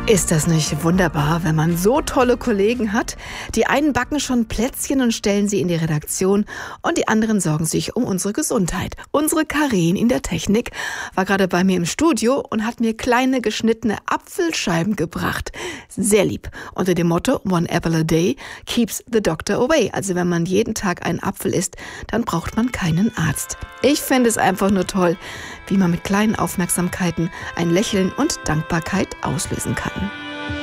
Ist das nicht wunderbar, wenn man so tolle Kollegen hat? Die einen backen schon Plätzchen und stellen sie in die Redaktion und die anderen sorgen sich um unsere Gesundheit. Unsere Karin in der Technik war gerade bei mir im Studio und hat mir kleine geschnittene Apfelscheiben gebracht. Sehr lieb. Unter dem Motto One apple a day keeps the doctor away. Also wenn man jeden Tag einen Apfel isst, dann braucht man keinen Arzt. Ich finde es einfach nur toll, wie man mit kleinen Aufmerksamkeiten ein Lächeln und Dankbarkeit auslösen kann.